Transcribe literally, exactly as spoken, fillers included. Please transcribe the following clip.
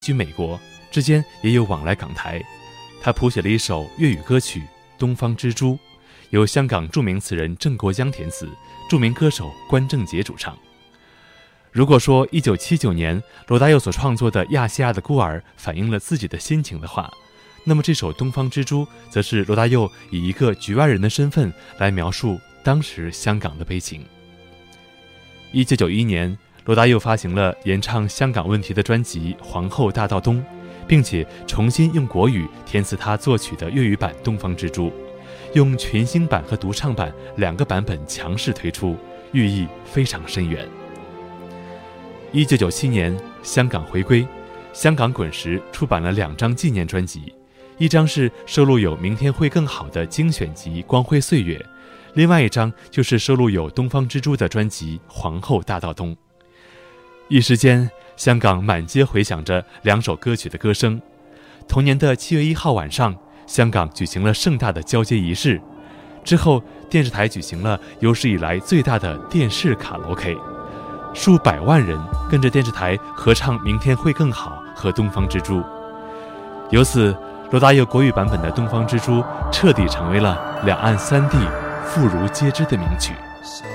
居美国，之间也有往来港台。他谱写了一首粤语歌曲《东方之珠》，由香港著名词人郑国江填词，著名歌手关正杰主唱。如果说一九七九年罗大佑所创作的《亚细亚的孤儿》反映了自己的心情的话，那么这首《东方之珠》则是罗大佑以一个局外人的身份来描述当时香港的悲情。一九九一年，罗大佑发行了演唱香港问题的专辑《皇后大道东》，并且重新用国语填词他作曲的粤语版《东方之珠》，用群星版和独唱版两个版本强势推出，寓意非常深远。一九九七年，香港回归，香港滚石出版了两张纪念专辑，一张是收录有《明天会更好》的精选集《光辉岁月》，另外一张就是收录有《东方之珠》的专辑《皇后大道东》。一时间，香港满街回响着两首歌曲的歌声。同年的七月一号晚上，香港举行了盛大的交接仪式，之后电视台举行了有史以来最大的电视卡拉 OK， 数百万人跟着电视台合唱《明天会更好》和《东方之珠》。由此，罗大佑国语版本的《东方之珠》彻底成为了两岸三地妇孺皆知的名曲。